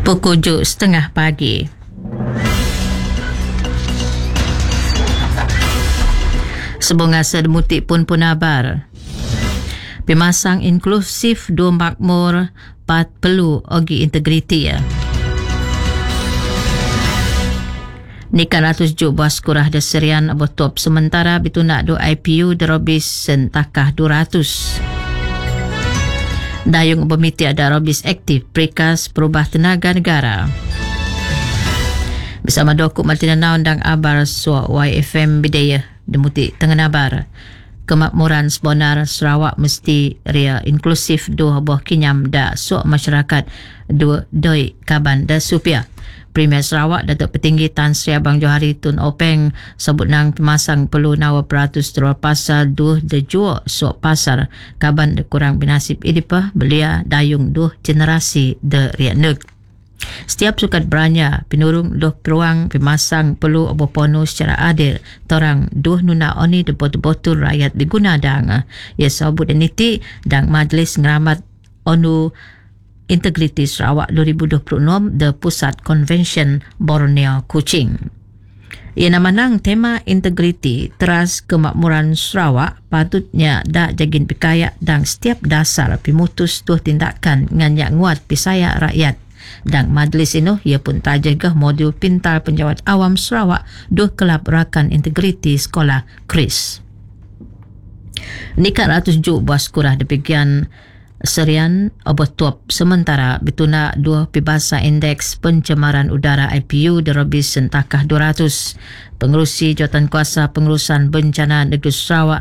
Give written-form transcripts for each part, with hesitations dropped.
Pukul 7.30 pagi. Sebonga sedemutik pun abar. Pemasang inklusif dua makmur pat perlu ogi integriti ya. Nikan ratus juk buah sekurah deserian abotop sementara bituna do IPU derobis sentakah 200. Dayung pemiti ada robis aktif Prekas Perubah Tenaga Negara. Bersama Dokuk Martina Naon dan Abar Suak YFM Bidaya Demuti Tengen Abar. Kemakmuran Sebonar Sarawak mesti ria inklusif dua buah kinyam da suak masyarakat dua doi kaban da supia. Premier Sarawak Datuk Petinggi Tan Sri Abang Johari Tun Openg sebut nang pemasang perlu nawa peratus terus pasal duh de jual suak pasar kaban de kurang binasib idipah belia dayung duh generasi de riak neg. Setiap sukat beranya penurung duh peruang pemasang perlu obopono secara adil torang duh nuna oni de betul-betul rakyat diguna dang ya sabut niti dang majlis ngeramat onu Integriti Sarawak 2026 The Pusat Convention Borneo Kuching. Ia namanang tema integriti teras kemakmuran Sarawak patutnya dak jagin pikayak dan setiap dasar pimutus tuh tindakan nganyak nguat pisaya rakyat. Dan majlis ini ia pun tajagah modul pintar penjawat awam Sarawak duh kelab rakan integriti sekolah Chris. Nikat ratus juk buah sekurah depikian serian obotuap sementara bituna dua pibasa indeks pencemaran udara IPU derobis sentakah 200. Pengerusi Jawatan Kuasa Pengurusan Bencana Negeri Sarawak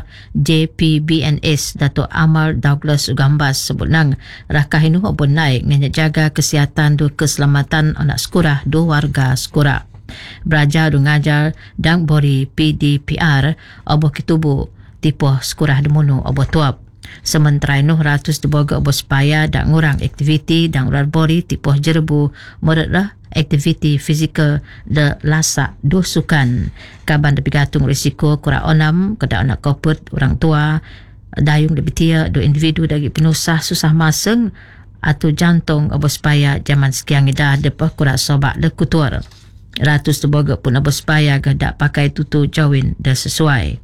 JPBNS Datuk Amar Douglas Ugambas sebut nang rakah ini obon naik dengan jaga kesihatan dua keselamatan anak sekurah dua warga sekurah. Berajar dan ngajar dan bori PDPR oboh kitubu tipuh sekurah demunu obotuap. Sementara itu ratus diboga obos paya dan ngurang aktiviti dan urar bori tipuh jerbu meretlah aktiviti fizikal de lasak duh sukan kaban de pigatung risiko kurang onam kedak anak koput orang tua dayung de bitia do individu dagi penusah susah maseng atau jantung obos paya zaman sekian ida depa kurang sobak de kutur ratus diboga pun obos paya gadak pakai tutu jawin de sesuai.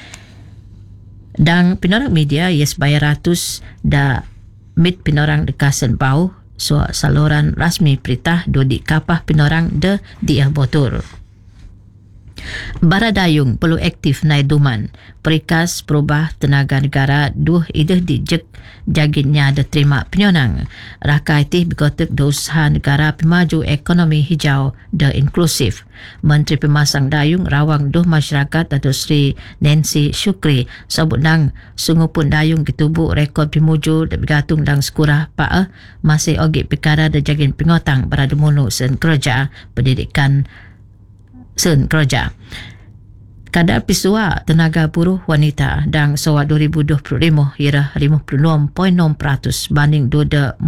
Dan pinorang media yes bayar ratus da mit pinorang de kasen bau so saluran rasmi perintah do di kapah pinorang de dia botur. Baradayung perlu aktif naik duman. Prekas Perubah Tenaga Negara duh idah dijek jaginnya ada terima penyonang. Rakai tih begotek usaha negara pemaju ekonomi hijau de inklusif. Menteri Pemasang Dayung rawang duh masyarakat Datuk Sri Nancy Shukri sebut nang sungguh pun dayung kitubu rekod pimuju de bergantung dang sekurah pa masih ogi perkara de jagin pengotang berada munu sen kerja pendidikan sen kerja. Kadar pisua tenaga buruh wanita dan sawat 2025 ia 56.6% banding 2.10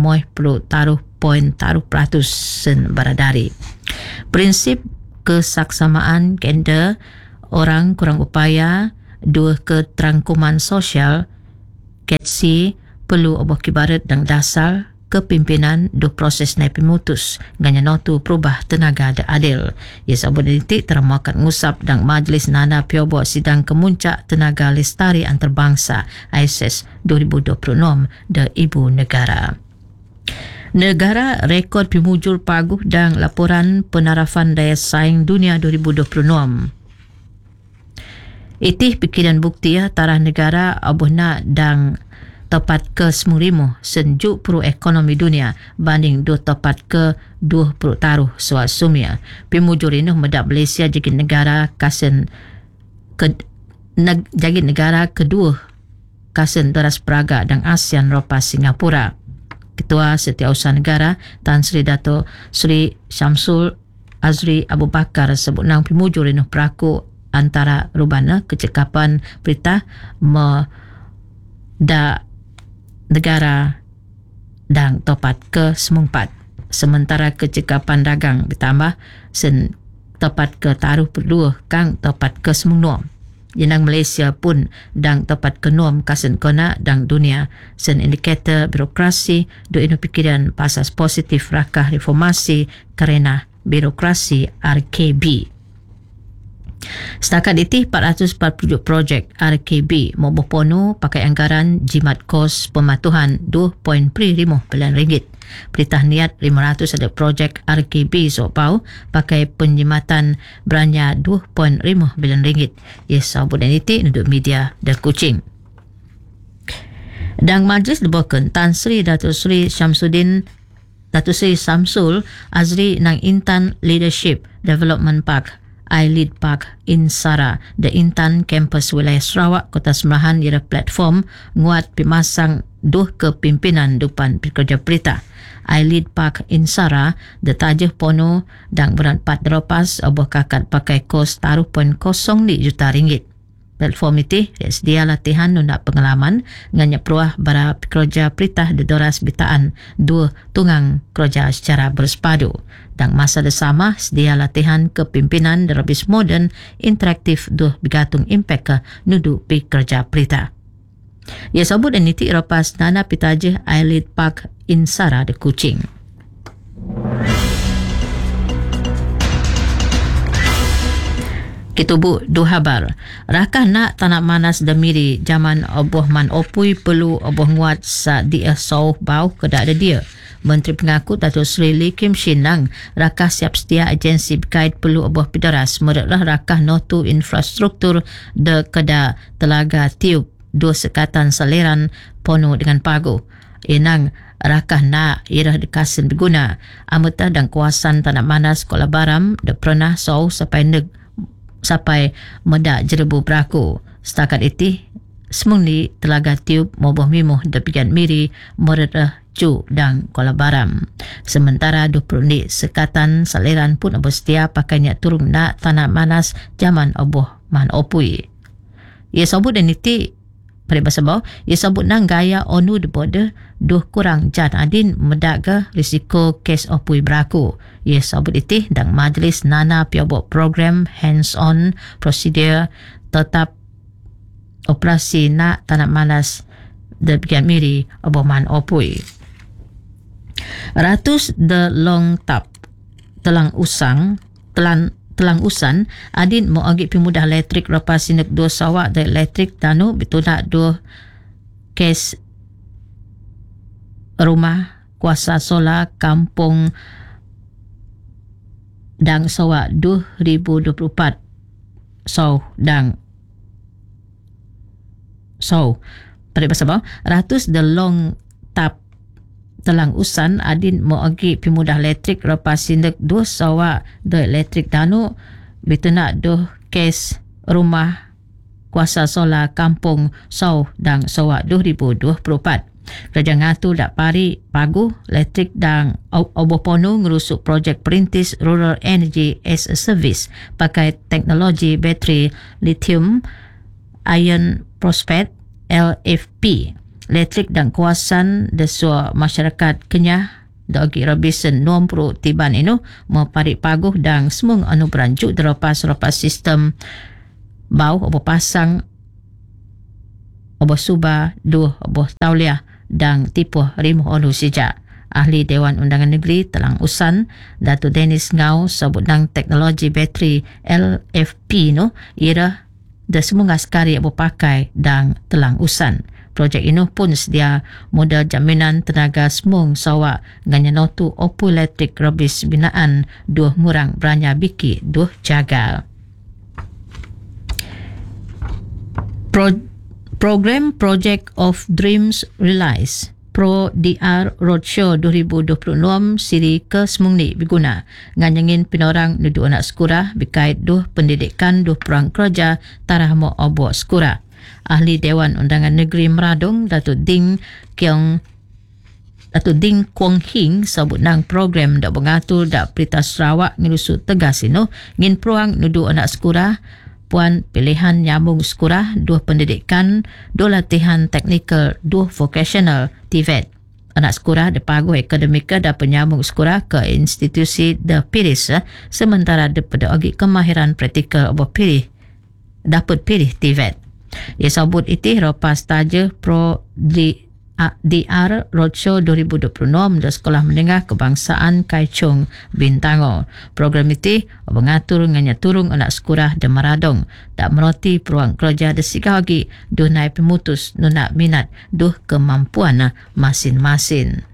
sen baradari. Prinsip kesaksamaan gender orang kurang upaya dua keterangkuman sosial KETSI perlu oboh kibarat dan dasar kepimpinan do proses naik pemutus nganya notu perubah tenaga da adil. Ia sabut nitik termakan ngusap dan majlis nana piobo sidang kemuncak tenaga lestari antarabangsa ISS 2026 da ibu negara. Negara rekod pimujul paguh dan laporan penarafan daya saing dunia 2026. Itih pikiran bukti tarah negara abuhna dan tepat ke 95 senjuk pro ekonomi dunia banding 2 tepat ke 20 taruh soal sumia. Pimujur ini medak Malaysia jadi negara kasen jadi negara kedua kasen teras Praga dan ASEAN ropa Singapura. Ketua Setiausaha Negara Tan Sri Dato Sri Syamsul Azri Abu Bakar sebut nang pimujur ini peraku antara rubana kecekapan perintah negara dan tepat ke 94. Sementara kecekapan dagang bertambah sen tepat ke taruh berdua kang tepat ke 96. Jenang Malaysia pun dang tepat kenuam kasen kona dang dunia. Sen indikator birokrasi do inu pikiran pasas positif rakah reformasi kerana birokrasi RKB. Setakat itu 440 projek RKB mau berpono pakai anggaran jimat kos pematuhan RM2.5 bilion. Perintah niat 500 ada projek RKB sopau pakai penjimatan beranya RM2.5 bilion. Yes, sabun dan itu untuk media dan Kuching. Dan Majlis Lebakan Tan Sri Datuk Sri Syamsuddin Datuk Sri Samsul Azri nang Intan Leadership Development Park iLead Park Insara The Intan Campus Wilayah Sarawak Kota Semerahan ialah platform nguat pemasang kepimpinan depan pekerja perintah. iLead Park Insara The Tajah Pono dan beranpat deropas oboh kakat pakai kos taruh.0 juta ringgit. Platform itu sedia latihan nunda pengalaman nganya peruah bara pekerja perintah di doras bitaan 2 tunggang kerja secara bersepadu. Dan masa bersama sedia latihan kepimpinan derabis moden interaktif 2 bigatung impact ke nudu pekerja perintah. Ia sebut dan niti rapas nana pitajah iLead Park Insara di Kuching. Kitubu dua habar. Rakah nak tanak manas demiri zaman oboh man opui perlu oboh nguat sa dia sauh bau kedak ada dia. Menteri Pengaku Datuk Seri Lee Kim Shin Nang rakah siap sedia agensi berkait perlu oboh pidaras mereklah rakah notu infrastruktur de keda telaga tiup 2 sekatan saliran pono dengan pagu. Inang rakah nak irah dikasin berguna amutah dan kuasan tanak manas Kuala Baram de pernah sauh sampai medak jerebu beraku. Setakat itu, semuli telaga tiup moboh mimuh depigan miri meredah cu dan Kuala Baram. Sementara 20 sekatan saliran pun oboh setia pakainya turun nak tanah manas zaman oboh man opui. Ia sebut dan itu pada bahasa bawah, ia sebut nang gaya onu de border kurang jan adin medak ke risiko kes opui beraku. Ia sebut itu dan majlis nana piobok program hands-on procedure tetap operasi nak tanah manas de bigan miri oboman opui. Ratus de long tap telang usan adin mau agik pemudah elektrik lepas sinek 2 sawak de elektrik tanu bitunak 2 kes rumah kuasa solar kampung dang sawak 2024 pada bahasa bawah ratus de long tap telang usan adin mau agi pemudah elektrik lepas sinek 2 sawak de elektrik danu bitunak 2 kes rumah kuasa solar kampung sau dan sawak 2024. Kerja ngatu dak pari pagu elektrik dan oboh pono ngerusuk projek perintis Rural Energy as a Service pakai teknologi bateri lithium ion phosphate LFP. Elektrik dan kuasan desua masyarakat Kenyah dogi Robinson 90 tiban inu meparik paguh dan semung anu beranjuk lepas sistem bau oboh pasang oboh suba 2 oboh tauliah dan tipuh rimuh onu sejak. Ahli Dewan Undangan Negeri Telang Usan Datuk Dennis Ngau sebut nang teknologi bateri LFP no ira da semua askari oboh pakai dan Telang Usan. Projek ini pun sedia modal jaminan tenaga semung sawak nganya notu opu elektrik robis binaan 2 murang beranya biki 2 jaga. Program Project of Dreams Realize Pro DR Roadshow 2026 siri ke semungni berguna nganyangin pinorang nudu anak sekolah berkait 2 pendidikan 2 perang kerja tarah mo obo sekolah. Ahli Dewan Undangan Negeri Meradong Datuk Ding Kwong Hing sebut nang program dak mengatur dak Perintah Sarawak ngerusut tegas ino ngin peruang nudu anak sekolah puan pilihan nyambung sekolah 2 pendidikan 2 latihan teknikal 2 vocational TVET. Anak sekolah depagu akademika dan penyambung sekolah ke institusi de piris sementara daripada agi kemahiran praktikal obo pilih dapat pilih TVET. Ia sabut itih ropas taja Pro DR Roadshow 2026 di Sekolah Menengah Kebangsaan Kaichung Bintango. Program itu mengatur nganya turung anak sekolah de Maradong tak meroti peruang kerja de sigagi duh naik pemutus nunak minat duh kemampuan masing-masing.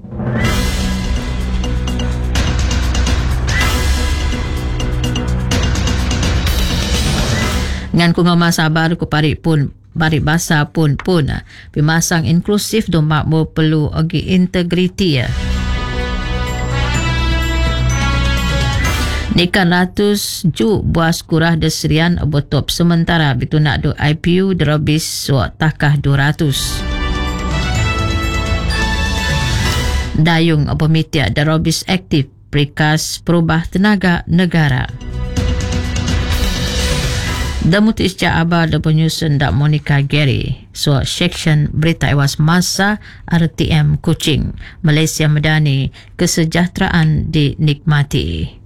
Ngan ku ngama sabar ku pari pun bari basa pun pimasang inklusif do makmur perlu agi integriti ya. Nikan ratus ju buas kurah desrian obotop sementara bitu nak do IPU derobis so takah 200. Dayung pemitia derobis aktif Prikas Perubah Tenaga Negara. Damuti isja abar da penyusun da Monica Gary. So, section berita iwas masa RTM Kuching. Malaysia Medani, kesejahteraan dinikmati.